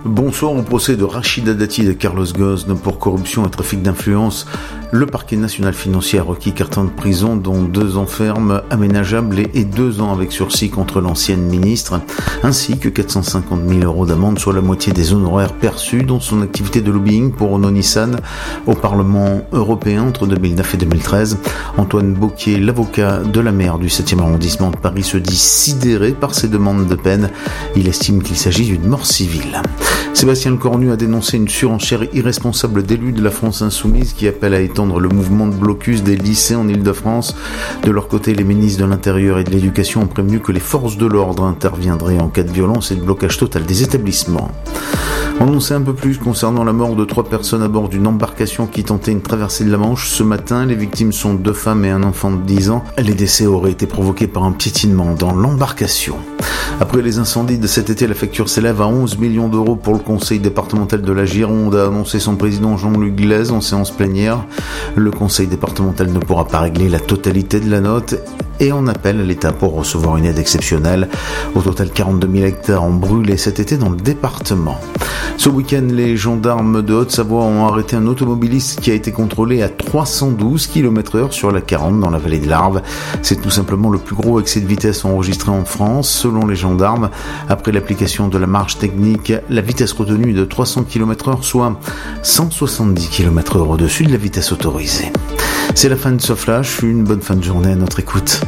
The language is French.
Bonsoir. Au procès de Rachida Dati et de Carlos Ghosn pour corruption et trafic d'influence, le parquet national financier a requis 4 ans de prison, dont 2 ans ferme aménageables et 2 ans avec sursis contre l'ancienne ministre, ainsi que 450 000 € d'amende, soit la moitié des honoraires perçus dans son activité de lobbying pour Renault-Nissan au Parlement européen entre 2009 et 2013. Antoine Bocquier, l'avocat de la maire du 7e arrondissement de Paris, se dit sidéré par ces demandes de peine. Il estime qu'il s'agit d'une mort civile. Sébastien Lecornu a dénoncé une surenchère irresponsable d'élus de la France insoumise qui appellent à étendre le mouvement de blocus des lycées en Île-de-France. De leur côté, les ministres de l'Intérieur et de l'Éducation ont prévenu que les forces de l'ordre interviendraient en cas de violence et de blocage total des établissements. On sait un peu plus concernant la mort de 3 personnes à bord d'une embarcation qui tentait une traversée de la Manche. Ce matin, les victimes sont 2 femmes et un enfant de 10 ans. Les décès auraient été provoqués par un piétinement dans l'embarcation. Après les incendies de cet été, la facture s'élève à 11 millions d'euros pour le conseil départemental de la Gironde, a annoncé son président Jean-Luc Glaise en séance plénière. Le conseil départemental ne pourra pas régler la totalité de la note et on appelle à l'État pour recevoir une aide exceptionnelle. Au total, 42 000 hectares ont brûlé cet été dans le département. Ce week-end, les gendarmes de Haute-Savoie ont arrêté un automobiliste qui a été contrôlé à 312 km/h sur la 40 dans la vallée de l'Arve. C'est tout simplement le plus gros excès de vitesse enregistré en France, selon les gendarmes. Après l'application de la marge technique, la vitesse retenue est de 300 km/h, soit 170 km/h au-dessus de la vitesse autorisée. C'est la fin de ce flash. Une bonne fin de journée à notre écoute.